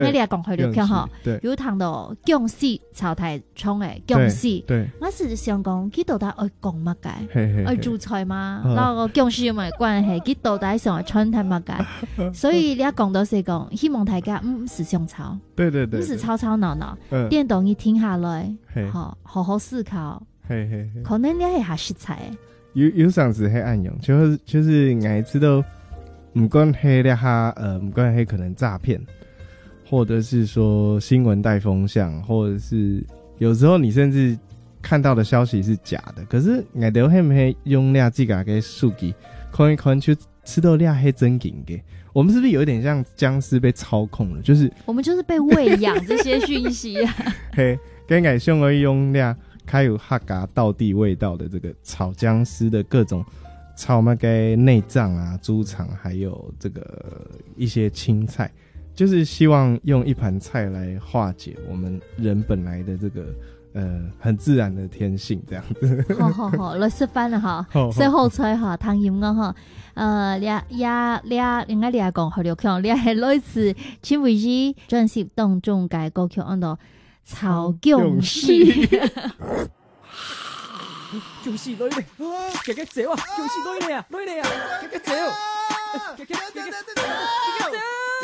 那你也讲回流腔吼，有谈到江西潮台冲诶江西， 对， 我事实上讲，佢到底爱讲乜嘅？爱煮菜嘛，那个江西有冇關係？佢到底想傳睇乜嘅？所以你一講到是講，希望大家唔是想吵， 對， 唔是吵鬧，電動一停下來，好好思考，可能你係下食材。 有上次係暗用，就是我知道，唔管係咧下唔管係可能詐騙。或者是說新聞帶風向，或者是有時候你甚至看到的消息是假的，可是我哋會唔會用那幾個嘅數據看一看就知道那係真經嘅？我們是不是有點像僵屍被操控了？就是我們就是被餵養這些訊息啊。 嘿，跟我想要用那開有客家道地味道的這個炒僵屍的各種炒那個內臟啊、豬腸，還有這個一些青菜。就是希望用一盤菜來化解我們人本來的這個很自然的天性，這樣子。 好，來示範啦哈，最後菜哈，湯飲嘅哈，你應該你講好了強，你係類似前為之專輯當中嘅歌曲按到炒薑絲。 薑絲女嚟，夾夾走啊！薑絲女嚟啊，夾夾走，夾夾走。